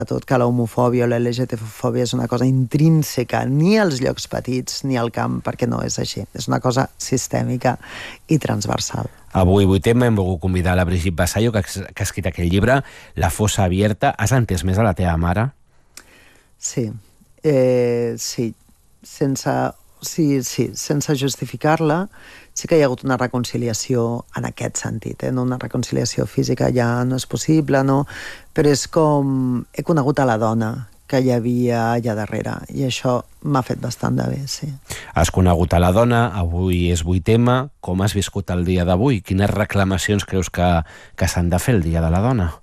tot que l'homofòbia o la LGTB-fòbia és una cosa intrínseca ni als llocs petits ni al camp, perquè no és així. És una cosa sistèmica i transversal. Avui, 8 hem volgut convidar la Brigitte Vasallo, que ha escrit aquell llibre, La fossa abierta. Has entès més a la teva mare? Sí. Sí. Sense justificar-la, sí que hi ha hagut una reconciliació en aquest sentit, no? Una reconciliació física ja no és possible, no? Però és com... He conegut a la dona que hi havia allà darrere, i això m'ha fet bastant de bé, sí. Has conegut a la dona, avui és 8M. Com has viscut el dia d'avui? Quines reclamacions creus que s'han de fer el dia de la dona?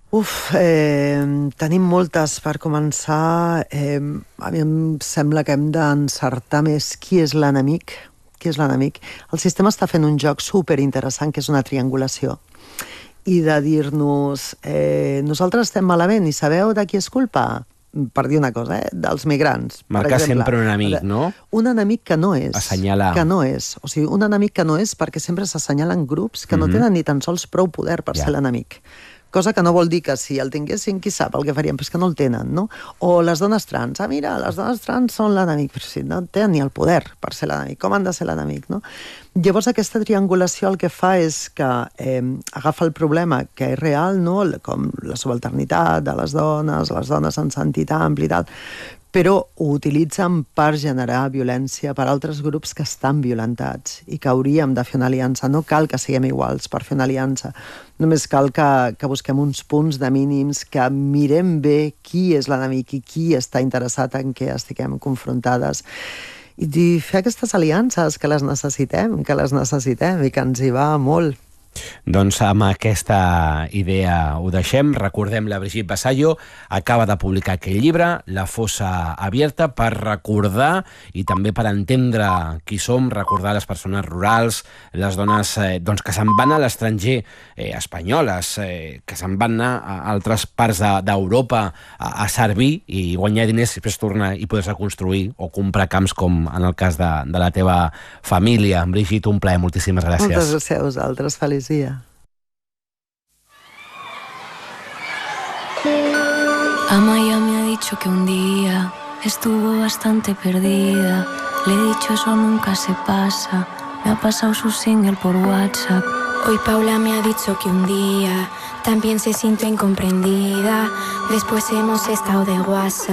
Tenim moltes. Per començar, a mi em sembla que hem d'encertar més qui és l'enemic. Qui és l'enemic? El sistema està fent un joc superinteressant, que és una triangulació. I de dir-nos, nosaltres estem malament i sabeu de qui és culpa? Per dir una cosa, dels migrants. Marcar sempre un enemic, no? Un enemic que no és. Assenyalar. Que no és. O sigui, un enemic que no és, perquè sempre s'assenyalen grups que no tenen ni tan sols prou poder per ser l'enemic. Cosa que no vol dir que si el tinguessin, qui sap el que farien, però és que no el tenen, no? O les dones trans. Mira, les dones trans són l'enemic, però si no tenen ni el poder per ser l'enemic, com han de ser l'enemic, no? Llavors aquesta triangulació el que fa és que agafa el problema que és real, no? Com la subalternitat de les dones en sentit ampli i tal, però ho utilitzen per generar violència per altres grups que estan violentats i que hauríem de fer una aliança. No cal que siguem iguals per fer una aliança, només cal que busquem uns punts de mínims, que mirem bé qui és l'enemic i qui està interessat en què estiguem confrontades, i fer aquestes aliances, que les necessitem i que ens hi va molt. Doncs amb aquesta idea ho deixem. Recordem, la Brigitte Vasallo acaba de publicar aquell llibre, La fossa abierta, per recordar i també per entendre qui som, recordar les persones rurals, les dones que se'n van a l'estranger, espanyoles, que se'n van anar a altres parts d'Europa a servir i guanyar diners i després tornar i poder-se construir o comprar camps, com en el cas de la teva família. Brigitte, un plaer, moltíssimes gràcies. Moltes gràcies a vosaltres, feliç dia. Amaya me ha dicho que un día estuvo bastante perdida. Le he dicho eso nunca se pasa. Me ha pasado su single por WhatsApp. Hoy Paula me ha dicho que un día también se sintió incomprendida. Después hemos estado de WhatsApp.